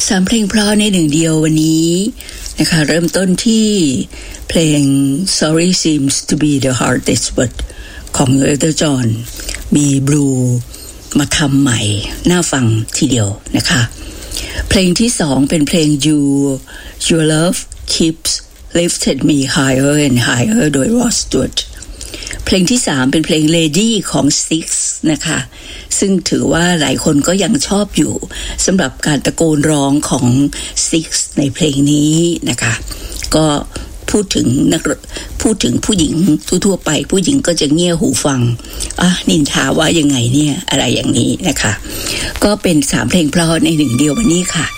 3เพลงเพราะในหนึ่งเดียววันนี้นะคะเริ่มต้นที่เพลง Sorry Seems to be the Hardest Word ของ Elton John มีบลูมาทำใหม่น่าฟังทีเดียวนะคะเพลงที่2เป็นเพลง Your Love Keeps Lifted Me Higher and Higher โดย Rod Stewart เพลงที่3เป็นเพลง Lady ของ Styx นะคะซึ่งถือว่าหลายคนก็ยังชอบอยู่สำหรับการตะโกนร้องของ Styx ในเพลงนี้นะคะก็พูดถึงผู้หญิงทั่วๆไปผู้หญิงก็จะเงี่ยหูฟังนินทาว่ายังไงเนี่ยอะไรอย่างนี้นะคะก็เป็น3เพลงเพราะในหนึ่งเดียววันนี้ค่ะ